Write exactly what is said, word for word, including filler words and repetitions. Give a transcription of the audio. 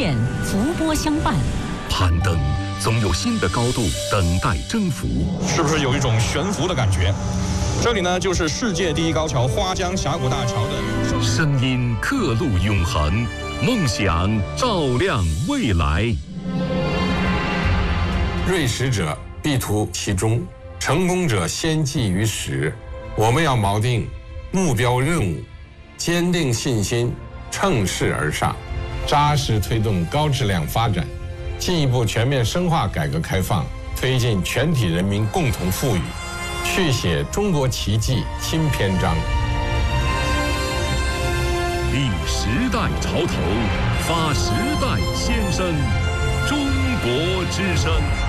线，伏波相伴。 攀登总有新的高度等待征服， 是不是有一种悬浮的感觉？这里呢，就是世界第一高桥花江峡谷大桥的声音刻录永恒，梦想照亮未来。 锐识者必图其中，成功者先记于始。我们要锚定目标任务，坚定信心，乘势而上，扎实推动高质量发展，进一步全面深化改革开放，推进全体人民共同富裕，续写中国奇迹新篇章。 立时代潮头，发时代先声，中国之声。